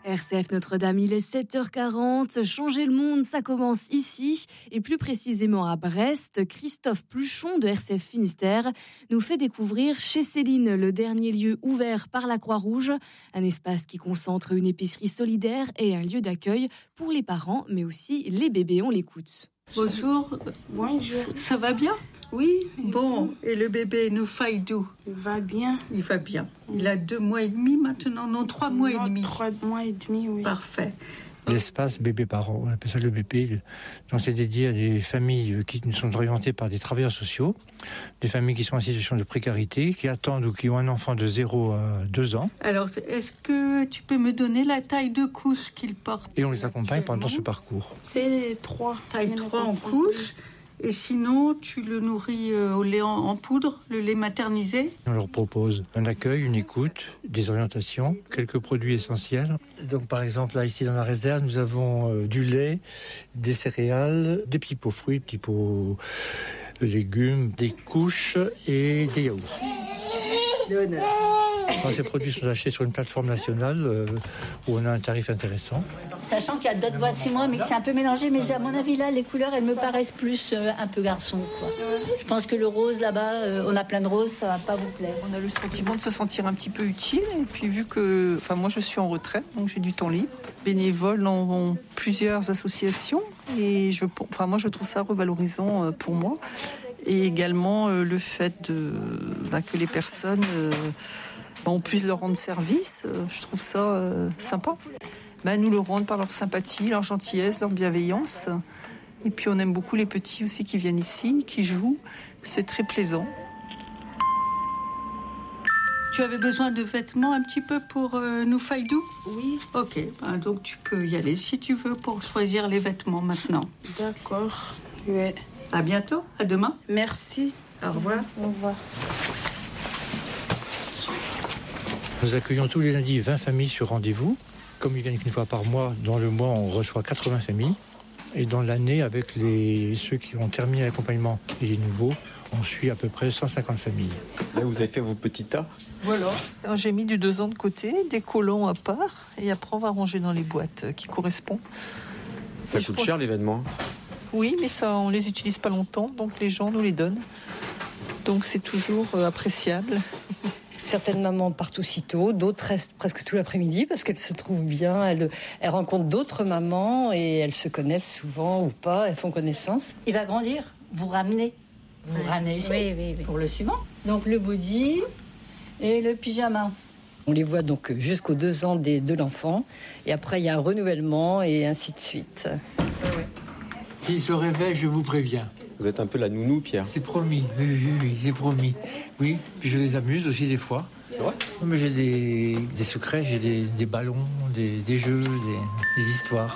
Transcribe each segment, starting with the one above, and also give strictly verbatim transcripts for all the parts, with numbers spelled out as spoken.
R C F Notre-Dame, il est sept heures quarante. Changer le monde, ça commence ici. Et plus précisément à Brest. Christophe Pluchon de R C F Finistère nous fait découvrir chez Céline le dernier lieu ouvert par la Croix-Rouge. Un espace qui concentre une épicerie solidaire et un lieu d'accueil pour les parents, mais aussi les bébés. On l'écoute. Bonjour. Bonjour. Ça va bien ? Oui. Bon, et le bébé Noufaïdou ? Il va bien. Il va bien. Il a deux mois et demi maintenant, non, trois mois non, et demi. Trois mois et demi, oui. Parfait. L'espace bébé-parent, on appelle ça le B P. Donc c'est dédié à des familles qui sont orientées par des travailleurs sociaux, des familles qui sont en situation de précarité, qui attendent ou qui ont un enfant de zéro à deux ans. Alors, est-ce que tu peux me donner la taille de couche qu'il porte ? Et on les accompagne pendant ce parcours. C'est trois. Taille trois en couche. Et sinon, tu le nourris au lait en, en poudre, le lait maternisé. On leur propose un accueil, une écoute, des orientations, quelques produits essentiels. Donc par exemple, là ici dans la réserve, nous avons euh, du lait, des céréales, des petits pots fruits, petits pots légumes, des couches et des yaourts. Quand ces produits sont achetés sur une plateforme nationale euh, où on a un tarif intéressant. Sachant qu'il y a d'autres boîtes chez moi, mais que c'est un peu mélangé. Mais à mon avis, là, les couleurs, elles me paraissent plus euh, un peu garçon, quoi. Je pense que le rose, là-bas, euh, on a plein de roses, ça va pas vous plaire. On a le sentiment de se sentir un petit peu utile. Et puis vu que, enfin moi je suis en retraite, donc j'ai du temps libre. Bénévoles dans plusieurs associations. Et je, enfin moi je trouve ça revalorisant pour moi. Et également euh, le fait de, bah, que les personnes... Euh, on puisse leur rendre service, je trouve ça euh, sympa. Ben, nous le rendent par leur sympathie, leur gentillesse, leur bienveillance. Et puis on aime beaucoup les petits aussi qui viennent ici, qui jouent. C'est très plaisant. Tu avais besoin de vêtements un petit peu pour euh, Noufaïdou ? Oui. Ok, ben, donc tu peux y aller si tu veux pour choisir les vêtements maintenant. D'accord, ouais. À bientôt, à demain. Merci. Au revoir. Au revoir. Nous accueillons tous les lundis vingt familles sur rendez-vous. Comme ils viennent qu'une fois par mois, dans le mois, on reçoit quatre-vingts familles. Et dans l'année, avec les, ceux qui ont terminé l'accompagnement et les nouveaux, on suit à peu près cent cinquante familles. Là, vous avez fait vos petits tas ? Voilà. Alors, j'ai mis du deux ans de côté, des collants à part, et après on va ranger dans les boîtes qui correspondent. Ça et coûte crois... cher l'événement ? Oui, mais ça, on les utilise pas longtemps, donc les gens nous les donnent. Donc c'est toujours euh, appréciable. Certaines mamans partent aussitôt, d'autres restent presque tout l'après-midi parce qu'elles se trouvent bien, elles, elles rencontrent d'autres mamans et elles se connaissent souvent ou pas, elles font connaissance. Il va grandir, vous ramenez, vous oui. ramenez ici oui, oui, oui. pour le suivant. Donc le body et le pyjama. On les voit donc jusqu'aux deux ans des, de l'enfant et après il y a un renouvellement et ainsi de suite. Oui, oui. S'il se réveille, je vous préviens. Vous êtes un peu la nounou, Pierre. C'est promis, oui, oui, oui, c'est promis. Oui, puis je les amuse aussi des fois. C'est vrai ? Mais j'ai des, des secrets, j'ai des, des ballons, des, des jeux, des, des histoires.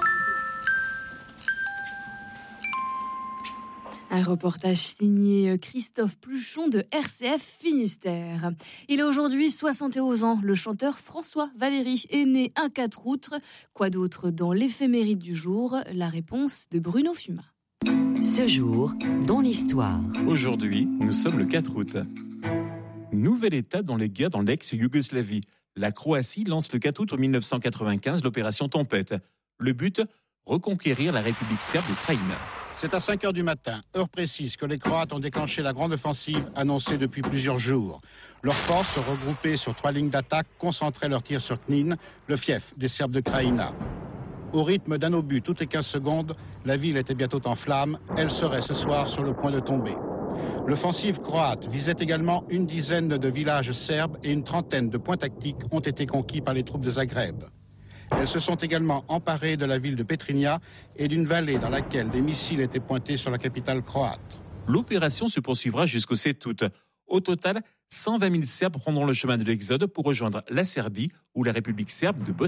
Un reportage signé Christophe Pluchon de R C F Finistère. Il a aujourd'hui soixante et onze ans. Le chanteur François Valéry est né un quatre août. Quoi d'autre dans l'éphéméride du jour ? La réponse de Bruno Fuma. Ce jour, dans l'histoire. Aujourd'hui, nous sommes le quatre août. Nouvel état dans les guerres dans l'ex-Yougoslavie. La Croatie lance le quatre août mille neuf cent quatre-vingt-quinze l'opération Tempête. Le but, reconquérir la République serbe de Krajina. C'est à cinq heures du matin, heure précise, que les Croates ont déclenché la grande offensive annoncée depuis plusieurs jours. Leurs forces, regroupées sur trois lignes d'attaque, concentraient leurs tirs sur Knin, le fief des Serbes de Krajina. Au rythme d'un obus toutes les quinze secondes, la ville était bientôt en flammes. Elle serait ce soir sur le point de tomber. L'offensive croate visait également une dizaine de villages serbes et une trentaine de points tactiques ont été conquis par les troupes de Zagreb. Elles se sont également emparées de la ville de Petrinja et d'une vallée dans laquelle des missiles étaient pointés sur la capitale croate. L'opération se poursuivra jusqu'au sept août. Au total, cent vingt mille Serbes prendront le chemin de l'exode pour rejoindre la Serbie ou la République serbe de Bosnie.